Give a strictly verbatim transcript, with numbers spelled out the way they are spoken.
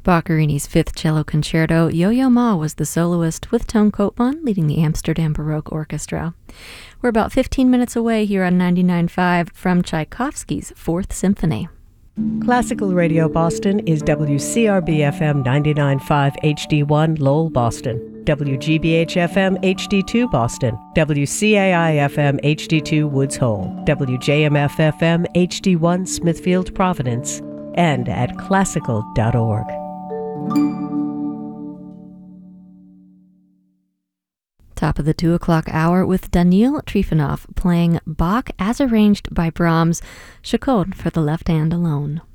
Boccherini's Fifth Cello Concerto, Yo-Yo Ma was the soloist, with Toon Koopman leading the Amsterdam Baroque Orchestra. We're about fifteen minutes away here on ninety-nine point five from Tchaikovsky's Fourth Symphony. Classical Radio Boston is W C R B F M ninety-nine point five H D one Lowell, Boston, W G B H F M H D two Boston, W C A I F M H D two Woods Hole, W J M F F M H D one Smithfield, Providence, and at classical dot org. Top of the two o'clock hour with Daniil Trifonov playing Bach as arranged by Brahms, Chaconne for the left hand alone.